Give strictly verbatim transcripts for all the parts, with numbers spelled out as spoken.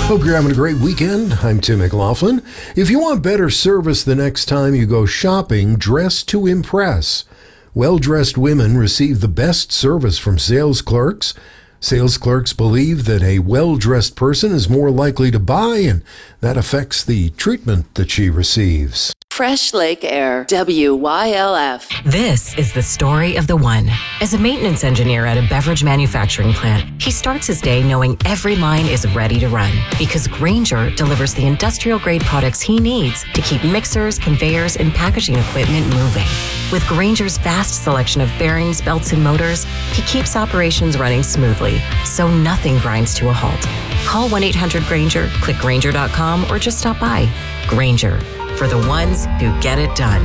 Hope you're having a great weekend. I'm Tim McLaughlin. If you want better service the next time you go shopping, dress to impress. Well-dressed women receive the best service from sales clerks. Sales clerks believe that a well-dressed person is more likely to buy, and that affects the treatment that she receives. Fresh Lake Air, W Y L F. This is the story of the one. As a maintenance engineer at a beverage manufacturing plant, he starts his day knowing every line is ready to run because Grainger delivers the industrial-grade products he needs to keep mixers, conveyors, and packaging equipment moving. With Grainger's vast selection of bearings, belts, and motors, he keeps operations running smoothly, so nothing grinds to a halt. Call one eight hundred Grainger, click Grainger dot com, or just stop by. Grainger, for the ones who get it done.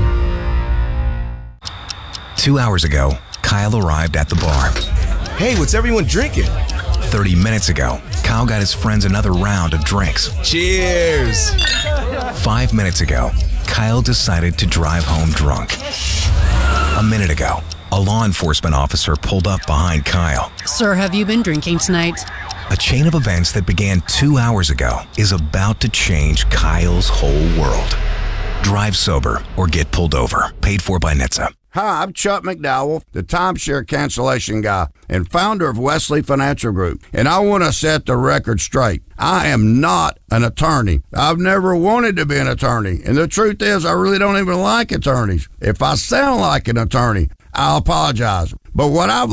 Two hours ago, Kyle arrived at the bar. Hey, what's everyone drinking? thirty minutes ago, Kyle got his friends another round of drinks. Cheers! Five minutes ago, Kyle decided to drive home drunk. A minute ago, a law enforcement officer pulled up behind Kyle. Sir, have you been drinking tonight? A chain of events that began two hours ago is about to change Kyle's whole world. Drive sober or get pulled over. Paid for by N H T S A. Hi, I'm Chuck McDowell, the timeshare cancellation guy and founder of Wesley Financial Group. And I want to set the record straight. I am not an attorney. I've never wanted to be an attorney. And the truth is, I really don't even like attorneys. If I sound like an attorney, I apologize. But what I've